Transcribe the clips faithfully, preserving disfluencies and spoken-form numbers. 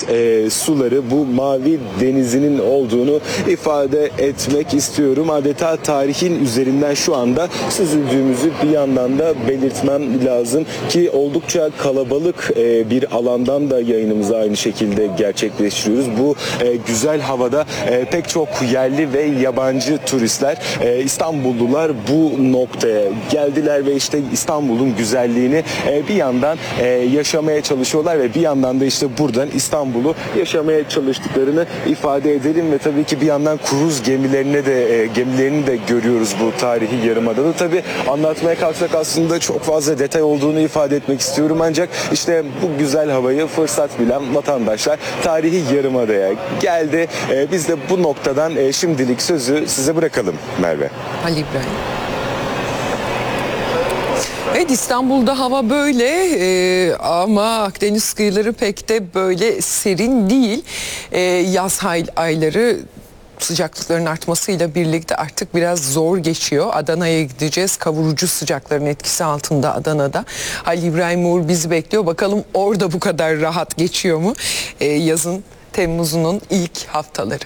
e, suları, bu mavi denizinin olduğunu ifade etmek istiyorum. Adeta tarihin üzerinden şu anda süzüldüğümüzü bir yandan da belirtmem lazım ki oldukça kalabalık e, bir alandan da yayınımızı aynı şekilde gerçekleştiriyoruz. Bu e, güzel havada e, pek çok yerli ve yabancı turistler, e, İstanbullular bu noktaya geldiler ve işte İstanbul'un güzelliğini e, bir yandan e, yaşamaya çalışıyorlar ve bir yandan da işte buradan İstanbul'u yaşamaya çalıştıklarını ifade edelim ve tabii ki bir yandan kruz gemilerine de e, gemilerini de görüyoruz bu tarihi yarımadada. Tabii anlatmaya kalksak aslında çok fazla detay olduğunu ifade etmek istiyorum ancak işte bu güzel havayı fırsat bilen vatandaşlar tarihi yarımadaya geldi. E, biz de bu noktadan e, şimdilik sözü size bırakalım Merve. Ali İbrahim. Evet, İstanbul'da hava böyle e, ama Akdeniz kıyıları pek de böyle serin değil. E, yaz ay, ayları sıcaklıkların artmasıyla birlikte artık biraz zor geçiyor. Adana'ya gideceğiz. Kavurucu sıcakların etkisi altında Adana'da. Ali İbrahim Uğur bizi bekliyor. Bakalım orada bu kadar rahat geçiyor mu? E, yazın, Temmuz'unun ilk haftaları.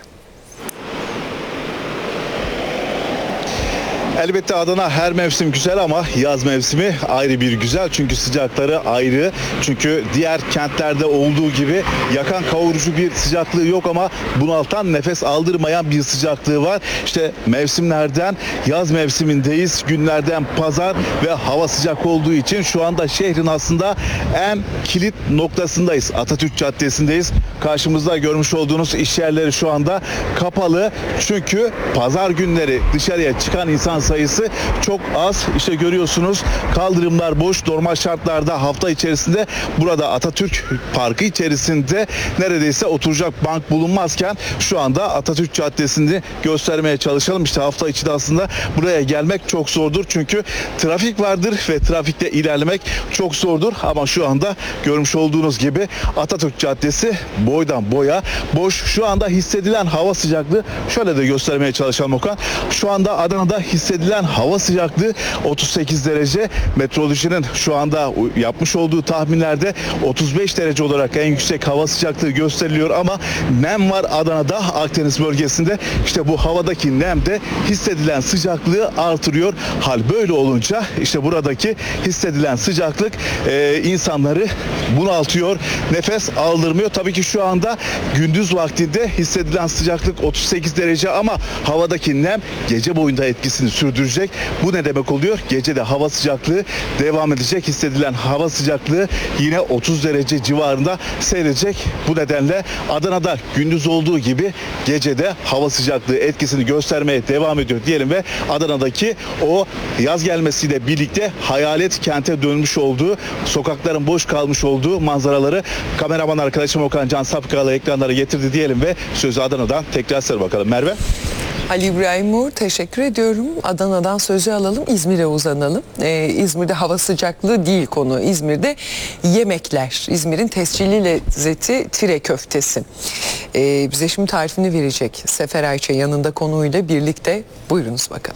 Elbette Adana her mevsim güzel ama yaz mevsimi ayrı bir güzel. Çünkü sıcakları ayrı. Çünkü diğer kentlerde olduğu gibi yakan kavurucu bir sıcaklığı yok ama bunaltan, nefes aldırmayan bir sıcaklığı var. İşte mevsimlerden yaz mevsimindeyiz. Günlerden pazar ve hava sıcak olduğu için şu anda şehrin aslında en kilit noktasındayız. Atatürk Caddesi'ndeyiz. Karşımızda görmüş olduğunuz iş yerleri şu anda kapalı. Çünkü pazar günleri dışarıya çıkan insan sayısı çok az. İşte görüyorsunuz kaldırımlar boş. Normal şartlarda hafta içerisinde burada Atatürk Parkı içerisinde neredeyse oturacak bank bulunmazken şu anda Atatürk Caddesi'ni göstermeye çalışalım. İşte hafta içi de aslında buraya gelmek çok zordur. Çünkü trafik vardır ve trafikte ilerlemek çok zordur. Ama şu anda görmüş olduğunuz gibi Atatürk Caddesi boydan boya boş. Şu anda hissedilen hava sıcaklığı şöyle de göstermeye çalışalım Okan. Şu anda Adana'da hissedilen hava sıcaklığı otuz sekiz derece. Meteorolojinin şu anda yapmış olduğu tahminlerde otuz beş derece olarak en yüksek hava sıcaklığı gösteriliyor ama nem var Adana'da, Akdeniz bölgesinde. İşte bu havadaki nem de hissedilen sıcaklığı artırıyor. Hal böyle olunca işte buradaki hissedilen sıcaklık e, insanları bunaltıyor. Nefes aldırmıyor. Tabii ki şu anda gündüz vaktinde hissedilen sıcaklık otuz sekiz derece ama havadaki nem gece boyunda etkisini sürdürecek. Bu ne demek oluyor? Gece de hava sıcaklığı devam edecek. Hissedilen hava sıcaklığı yine otuz derece civarında seyredecek. Bu nedenle Adana'da gündüz olduğu gibi gece de hava sıcaklığı etkisini göstermeye devam ediyor diyelim ve Adana'daki o yaz gelmesiyle birlikte hayalet kente dönmüş olduğu, sokakların boş kalmış olduğu manzaraları kameraman arkadaşım Okan Can Sapkalı ekranlara getirdi diyelim ve sözü Adana'dan tekrar size bakalım. Merve. Ali İbrahim Uğur, teşekkür ediyorum. Adana'dan sözü alalım, İzmir'e uzanalım. Ee, İzmir'de hava sıcaklığı değil konu. İzmir'de yemekler. İzmir'in tescilli lezzeti tire köftesi. Ee, bize şimdi tarifini verecek Sefer Ayça yanında konuğuyla birlikte. Buyurunuz bakalım.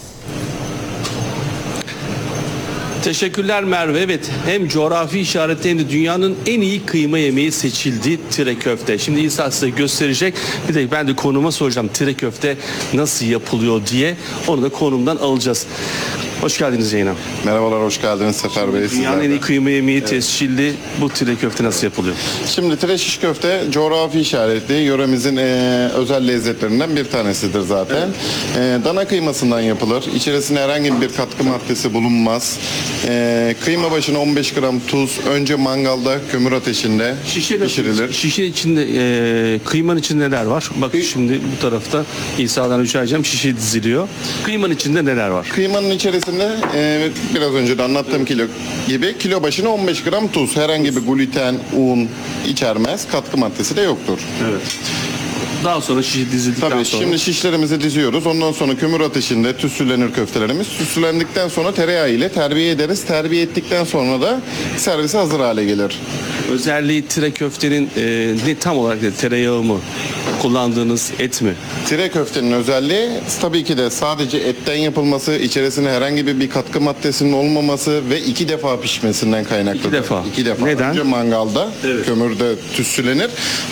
Teşekkürler Merve. Evet, hem coğrafi işareti hem de dünyanın en iyi kıyma yemeği seçildi tire köfte. Şimdi İsa size gösterecek. Bir de ben de konuma soracağım tire köfte nasıl yapılıyor diye. Onu da konumdan alacağız. Hoş geldiniz Zeynep. Merhabalar, hoş geldiniz Sefer Bey. Dünyanın en iyi kıyma yemeği evet. tescilli bu tire köfte nasıl yapılıyor? Şimdi tire şiş köfte coğrafi işaretli yöremizin e, özel lezzetlerinden bir tanesidir zaten. Evet. E, dana kıymasından yapılır. İçerisinde herhangi bir katkı maddesi bulunmaz. E, kıyma başına on beş gram tuz önce mangalda kömür ateşinde Şişe pişirilir. Şişe içinde e, kıymanın içinde neler var? Bak Kıy- şimdi bu tarafta İsa'dan rica edeceğim, şişe diziliyor. Kıymanın içinde neler var? Kıymanın içerisinde e, biraz önce de anlattığım kilo gibi kilo başına on beş gram tuz. Herhangi bir gluten, un içermez. Katkı maddesi de yoktur. Evet. Daha sonra şiş dizildikten Tabii, sonra. şimdi şişlerimizi diziyoruz. Ondan sonra kömür ateşinde tütsülenir köftelerimiz. Tütsülendikten sonra tereyağı ile terbiye ederiz. Terbiye ettikten sonra da servise hazır hale gelir. Özelliği tire köftenin e, ne tam olarak ne? Tereyağı mı? Kullandığınız et mi? Tire köftenin özelliği tabii ki de sadece etten yapılması, içerisinde herhangi bir, bir katkı maddesinin olmaması ve iki defa pişmesinden kaynaklıdır. İki defa. İki defa. Neden? Önce mangalda, evet. Kömürde tütsülenir.